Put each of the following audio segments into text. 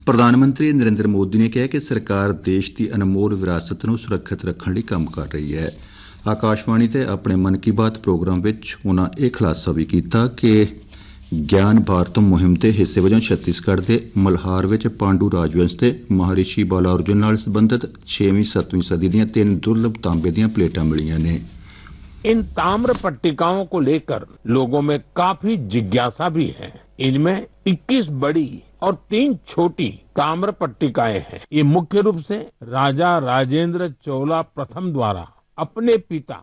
ਪ੍ਰਧਾਨ-ਮੰਤਰੀ ਨਰਿੰਦਰ ਮੋਦੀ ਨੇ ਕਿਹਾ ਕਿ ਸਰਕਾਰ ਦੇਸ਼ ਦੀ ਅਨਮੋਲ ਵਿਰਾਸਤ ਨੂੰ ਸੁਰੱਖਿਅਤ ਰੱਖਣ ਲਈ ਕੰਮ ਕਰ ਰਹੀ ਹੈ। ਆਕਾਸ਼ਵਾਣੀ ਤੇ ਆਪਣੇ ਮਨ ਕੀ ਬਾਤ ਪ੍ਰੋਗਰਾਮ ਵਿੱਚ ਉਨ੍ਹਾਂ ਇਹ ਖੁਲਾਸਾ ਵੀ ਕੀਤਾ ਕਿ ਗਿਆਨ ਭਾਰਤ ਮੁਹਿੰਮ ਦੇ ਹਿੱਸੇ ਵਜੋਂ ਛੱਤੀਸਗੜ੍ਹ ਦੇ ਮਲਹਾਰ ਵਿੱਚ ਪਾਂਡੂ ਰਾਜਵੰਸ਼ ਦੇ ਮਹਾਰਿਸ਼ੀ ਬਾਲਾਰਜੁਨ ਨਾਲ ਸੰਬੰਧਿਤ 6ਵੀਂ-7ਵੀਂ ਸਦੀ ਦੀਆਂ 3 ਦੁਰਲਭ ਤਾਂਬੇ ਦੀਆਂ ਪਲੇਟਾਂ ਮਿਲੀਆਂ ਨੇ। इन ताम्र पट्टिकाओं को लेकर लोगों में काफी जिज्ञासा भी है। इनमें 21 बड़ी और 3 छोटी ताम्र पट्टिकाएं हैं। ये मुख्य रूप से राजा राजेंद्र चोला प्रथम द्वारा अपने पिता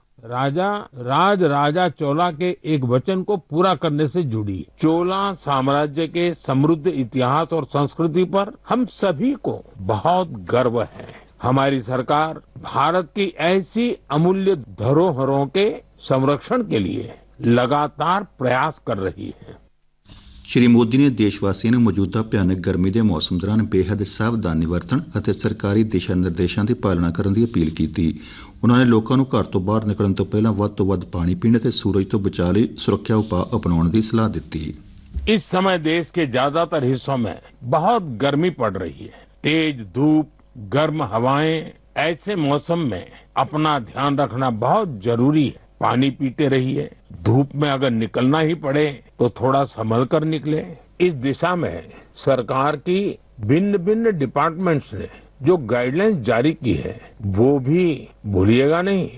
राजा चोला के एक वचन को पूरा करने से जुड़ी। चोला साम्राज्य के समृद्ध इतिहास और संस्कृति पर हम सभी को बहुत गर्व है। हमारी सरकार भारत की ऐसी अमूल्य धरोहरों के संरक्षण के लिए लगातार प्रयास कर रही है। ਸ਼੍ਰੀ ਮੋਦੀ ਨੇ ਦੇਸ਼ਵਾਸੀਆਂ ਨੂੰ ਮੌਜੂਦਾ ਭਿਆਨਕ ਗਰਮੀ ਦੇ ਮੌਸਮ ਦੌਰਾਨ ਬੇਹੱਦ ਸਾਵਧਾਨੀ ਵਰਤਣ ਅਤੇ ਸਰਕਾਰੀ ਦਿਸ਼ਾ ਨਿਰਦੇਸ਼ਾਂ ਦੀ ਪਾਲਣਾ ਕਰਨ ਦੀ ਅਪੀਲ ਕੀਤੀ। ਉਨ੍ਹਾਂ ਨੇ ਲੋਕਾਂ ਨੂੰ ਘਰ ਤੋਂ ਬਾਹਰ ਨਿਕਲਣ ਤੋਂ ਪਹਿਲਾਂ ਵੱਧ ਤੋਂ ਵੱਧ ਪਾਣੀ ਪੀਣ ਅਤੇ ਸੂਰਜ ਤੋਂ ਬਚਾਅ ਲਈ ਸੁਰੱਖਿਆ ਉਪਾਅ ਅਪਣਾਉਣ ਦੀ ਸਲਾਹ ਦਿੱਤੀ। इस समय देश के ज्यादातर हिस्सों में बहुत गर्मी पड़ रही है। तेज धूप, गर्म हवाएं, ऐसे मौसम में अपना ध्यान रखना बहुत जरूरी है। पानी पीते रहिए। धूप में अगर निकलना ही पड़े तो थोड़ा संभल कर निकले। इस दिशा में सरकार की भिन्न भिन्न डिपार्टमेंट्स ने जो गाइडलाइंस जारी की है वो भी भूलिएगा नहीं।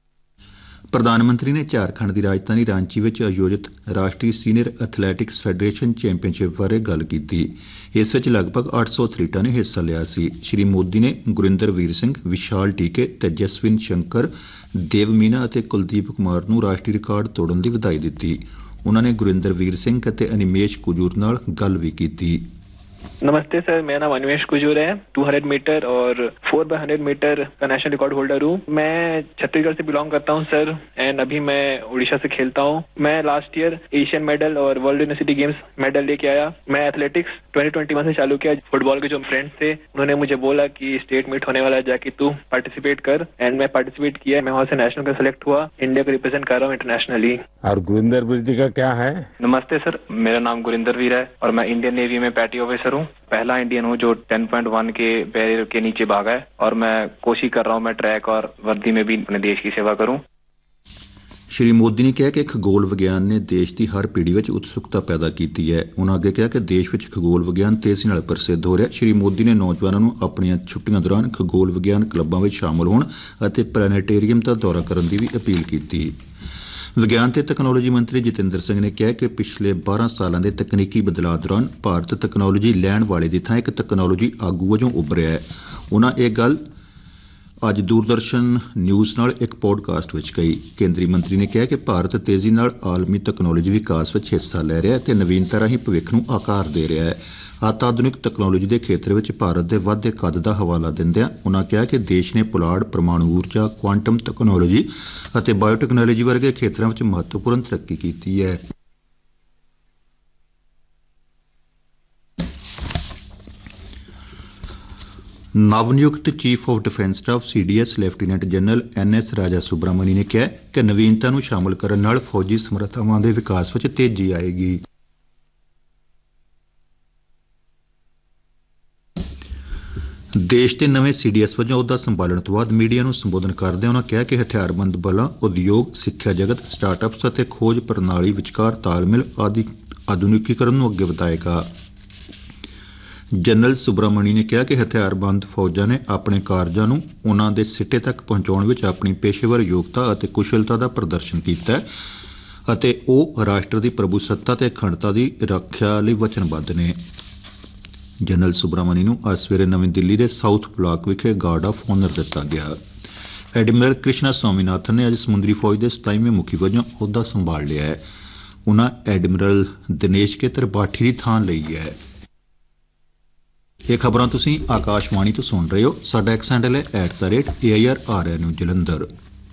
ਪ੍ਰਧਾਨ-ਮੰਤਰੀ ਨੇ ਝਾਰਖੰਡ ਦੀ ਰਾਜਧਾਨੀ ਰਾਂਚੀ ਵਿੱਚ ਆਯੋਜਿਤ ਰਾਸ਼ਟਰੀ ਸੀਨੀਅਰ ਐਥਲੈਟਿਕਸ ਫੈਡਰੇਸ਼ਨ ਚੈਂਪੀਅਨਸ਼ਿਪ ਬਾਰੇ ਗੱਲ ਕੀਤੀ। ਇਸ ਵਿੱਚ ਲਗਭਗ 800 ਐਥਲੀਟਾਂ ਨੇ ਹਿੱਸਾ ਲਿਆ ਸੀ। ਸ਼੍ਰੀ ਮੋਦੀ ਨੇ ਗੁਰਿੰਦਰ ਵੀਰ ਸਿੰਘ, ਵਿਸ਼ਾਲ ਟੀਕੇ, ਤੇਜਸਵਿਨ ਸ਼ੰਕਰ, ਦੇਵ ਮੀਨਾ ਅਤੇ ਕੁਲਦੀਪ ਕੁਮਾਰ ਨੂੰ ਰਾਸ਼ਟਰੀ ਰਿਕਾਰਡ ਤੋੜਨ ਦੀ ਵਧਾਈ ਦਿੱਤੀ। ਉਨ੍ਹਾਂ ਨੇ ਗੁਰਿੰਦਰ ਵੀਰ ਸਿੰਘ ਅਤੇ ਅਨਿਮੇਸ਼ ਕੁਜੂਰ ਨਾਲ ਗੱਲ ਵੀ ਕੀਤੀ। नमस्ते सर, मेरा नाम अनिमेश कुजूर है। 200 मीटर और 4x100 मीटर का नेशनल रिकॉर्ड होल्डर हूँ। मैं छत्तीसगढ़ से बिलोंग करता हूँ सर, एंड अभी मैं उड़ीसा से खेलता हूँ। मैं लास्ट ईयर एशियन मेडल और वर्ल्ड यूनिवर्सिटी गेम्स मेडल लेके आया। मैं एथलेटिक्स 2021 से चालू किया। फुटबॉल के जो फ्रेंड्स थे उन्होंने मुझे बोला कि स्टेट मीट होने वाला है, जाके तू पार्टिसिपेट कर, एंड मैं पार्टिसिपेट किया। मैं वहाँ से नेशनल का सिलेक्ट हुआ, इंडिया को रिप्रेजेंट कर रहा हूँ इंटरनेशनली। और गुरिंदर वीर जी का क्या है? नमस्ते सर, मेरा नाम गुरिंदर वीर है और मैं इंडियन नेवी में पैटी ऑफिसर हूँ। पहला इंडियन हूँ जो 10.1 के बैरियर के नीचे भागा है, और मैं कोशिश कर रहा हूँ मैं ट्रैक और वर्दी में भी अपने देश की सेवा करूँ। ਸ਼੍ਰੀ ਮੋਦੀ ਨੇ ਕਿਹਾ ਕਿ ਖਗੋਲ ਵਿਗਿਆਨ ਨੇ ਦੇਸ਼ ਦੀ ਹਰ ਪੀੜ੍ਹੀ ਵਿੱਚ ਉਤਸੁਕਤਾ ਪੈਦਾ ਕੀਤੀ ਹੈ। ਉਨ੍ਹਾਂ ਅੱਗੇ ਕਿਹਾ ਕਿ ਦੇਸ਼ ਵਿੱਚ ਖਗੋਲ ਵਿਗਿਆਨ ਤੇਜ਼ੀ ਨਾਲ ਪ੍ਰਸਿੱਧ ਹੋ ਰਿਹਾ। ਸ਼੍ਰੀ ਮੋਦੀ ਨੇ ਨੌਜਵਾਨਾਂ ਨੂੰ ਆਪਣੀਆਂ ਛੁੱਟੀਆਂ ਦੌਰਾਨ ਖਗੋਲ ਵਿਗਿਆਨ ਕਲੱਬਾਂ ਵਿੱਚ ਸ਼ਾਮਲ ਹੋਣ ਅਤੇ ਪਲੈਨੇਟੇਰੀਅਮ ਦਾ ਦੌਰਾ ਕਰਨ ਦੀ ਵੀ ਅਪੀਲ ਕੀਤੀ। ਵਿਗਿਆਨ ਤੇ ਤਕਨਾਲੋਜੀ ਮੰਤਰੀ ਜਤਿੰਦਰ ਸਿੰਘ ਨੇ ਕਿਹਾ ਕਿ ਪਿਛਲੇ 12 ਸਾਲਾਂ ਦੇ ਤਕਨੀਕੀ ਬਦਲਾਅ ਦੌਰਾਨ ਭਾਰਤ ਤਕਨਾਲੋਜੀ ਲੈਣ ਵਾਲੇ ਦੀ ਥਾਂ ਇੱਕ ਤਕਨਾਲੋਜੀ ਆਗੂ ਵਜੋਂ ਉੱਭਰਿਆ ਹੈ। ਉਨ੍ਹਾਂ ਇਹ ਗੱਲ ਅੱਜ ਦੂਰਦਰਸ਼ਨ ਨਿਊਜ਼ ਨਾਲ ਇੱਕ ਪੋਡਕਾਸਟ ਵਿੱਚ ਕਹੀ। ਕੇਂਦਰੀ ਮੰਤਰੀ ਨੇ ਕਿਹਾ ਕਿ ਭਾਰਤ ਤੇਜ਼ੀ ਨਾਲ ਆਲਮੀ ਤਕਨਾਲੋਜੀ ਵਿਕਾਸ ਵਿੱਚ ਹਿੱਸਾ ਲੈ ਰਿਹਾ ਹੈ ਤੇ ਨਵੀਨਤਾ ਰਾਹੀਂ ਭਵਿੱਖ ਨੂੰ ਆਕਾਰ ਦੇ ਰਿਹਾ ਹੈ। ਆਧੁਨਿਕ ਤਕਨਾਲੋਜੀ ਦੇ ਖੇਤਰ ਵਿੱਚ ਭਾਰਤ ਦੇ ਵਧਦੇ ਕੱਦ ਦਾ ਹਵਾਲਾ ਦਿੰਦਿਆਂ ਉਨ੍ਹਾਂ ਕਿਹਾ ਕਿ ਦੇਸ਼ ਨੇ ਪੁਲਾੜ, ਪਰਮਾਣੂ ਊਰਜਾ, ਕੁਆਂਟਮ ਤਕਨਾਲੋਜੀ ਅਤੇ ਬਾਇਓਟੈਕਨਾਲੋਜੀ ਵਰਗੇ ਖੇਤਰਾਂ ਵਿੱਚ ਮਹੱਤਵਪੂਰਨ ਤਰੱਕੀ ਕੀਤੀ ਹੈ। ਨਵ-ਨਿਯੁਕਤ chief of defence staff CDS lieutenant general NS ਰਾਜਾ ਸੁਬਰਾਮਨੀ ਨੇ ਕਿਹਾ ਕਿ ਨਵੀਨਤਾ ਨੂੰ ਸ਼ਾਮਲ ਕਰਨ ਨਾਲ ਫੌਜੀ ਸਮਰੱਥਾਵਾਂ ਦੇ ਵਿਕਾਸ ਵਿੱਚ ਤੇਜ਼ੀ ਆਏਗੀ। ਦੇਸ਼ ਦੇ ਨਵੇਂ CDS ਵਜੋਂ ਅਹੁਦਾ ਸੰਭਾਲਣ ਤੋਂ ਬਾਅਦ ਮੀਡੀਆ ਨੂੰ ਸੰਬੋਧਨ ਕਰਦਿਆਂ ਉਨ੍ਹਾਂ ਕਿਹਾ ਕਿ ਹਥਿਆਰਬੰਦ ਬਲਾਂ, ਉਦਯੋਗ, ਸਿੱਖਿਆ ਜਗਤ, ਸਟਾਰਟਅਪਸ ਅਤੇ ਖੋਜ ਪ੍ਰਣਾਲੀ ਵਿਚਕਾਰ ਤਾਲਮੇਲ ਆਦਿ ਆਧੁਨਿਕੀਕਰਨ ਨੂੰ ਅੱਗੇ ਵਧਾਏਗਾ। ਜਨਰਲ ਸੁਬਰਾਮਨੀ ਨੇ ਕਿਹਾ ਕਿ ਹਥਿਆਰਬੰਦ ਫੌਜਾਂ ਨੇ ਆਪਣੇ ਕਾਰਜਾਂ ਨੂੰ ਉਨ੍ਹਾਂ ਦੇ ਸਿੱਟੇ ਤੱਕ ਪਹੁੰਚਾਉਣ ਵਿੱਚ ਆਪਣੀ ਪੇਸ਼ੇਵਰ ਯੋਗਤਾ ਅਤੇ ਕੁਸ਼ਲਤਾ ਦਾ ਪ੍ਰਦਰਸ਼ਨ ਕੀਤਾ ਹੈ ਅਤੇ ਉਹ ਰਾਸ਼ਟਰ ਦੀ ਪ੍ਰਭੂਸੱਤਾ ਤੇ ਅਖੰਡਤਾ ਦੀ ਰੱਖਿਆ ਲਈ ਵਚਨਬੱਧ ਨੇ। ਜਨਰਲ ਸੁਬਰਾਮਨੀ ਨੂੰ ਅੱਜ ਸਵੇਰੇ ਨਵੀਂ ਦਿੱਲੀ ਦੇ ਸਾਊਥ ਬਲਾਕ ਵਿਖੇ ਗਾਰਡ ਆਫ ਆਨਰ ਦਿੱਤਾ ਗਿਆ। ਐਡਮਿਰਲ ਕ੍ਰਿਸ਼ਨਾ ਸਵਾਮੀਨਾਥਨ ਨੇ ਅੱਜ ਸਮੁੰਦਰੀ ਫੌਜ ਦੇ 27ਵੇਂ ਮੁਖੀ ਵਜੋਂ ਅਹੁਦਾ ਸੰਭਾਲ ਲਿਆ ਹੈ। ਉਨ੍ਹਾਂ ਐਡਮਿਰਲ ਦਿਨੇਸ਼ ਕੇ ਤ੍ਰਿਪਾਠੀ ਦੀ ਥਾਂ ਲਈ ਹੈ। ਇਹ ਖਬਰਾਂ ਤੁਸੀਂ ਆਕਾਸ਼ਵਾਣੀ ਤੋਂ ਸੁਣ ਰਹੇ ਹੋ। ਸਾਡਾ ਐਕਸ ਹੈਂਡਲ ਹੈ @AIRRNU ਜਲੰਧਰ।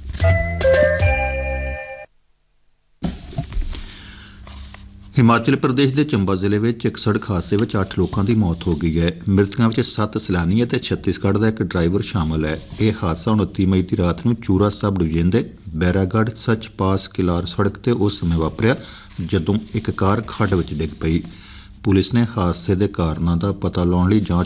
ਹਿਮਾਚਲ ਪ੍ਰਦੇਸ਼ ਦੇ ਚੰਬਾ ਜ਼ਿਲ੍ਹੇ ਵਿੱਚ ਇੱਕ ਸੜਕ ਹਾਦਸੇ ਵਿੱਚ 8 ਲੋਕਾਂ ਦੀ ਮੌਤ ਹੋ ਗਈ ਹੈ। ਮ੍ਰਿਤਕਾਂ ਵਿੱਚ 7 ਸੈਲਾਨੀ ਅਤੇ ਛੱਤੀਸਗੜ੍ਹ ਦਾ ਇੱਕ ਡਰਾਈਵਰ ਸ਼ਾਮਲ ਹੈ। ਇਹ ਹਾਦਸਾ 29 ਮਈ ਦੀ ਰਾਤ ਨੂੰ ਚੂਰਾ ਸਬ ਡਿਵੀਜ਼ਨ ਦੇ ਬੈਰਾਗੜ੍ਹ ਸੱਚ ਪਾਸ ਕਿਲਾਰ ਸੜਕ ਤੇ ਉਸ ਸਮੇਂ ਵਾਪਰਿਆ ਜਦੋਂ ਇੱਕ ਕਾਰ ਖੱਡ ਵਿੱਚ ਡਿੱਗ ਪਈ। ਪੁਲਿਸ ਨੇ ਹਾਦਸੇ ਦੇ ਕਾਰਨਾਂ ਦਾ ਪਤਾ ਲਾਉਣ ਲਈ ਜਾਂਚ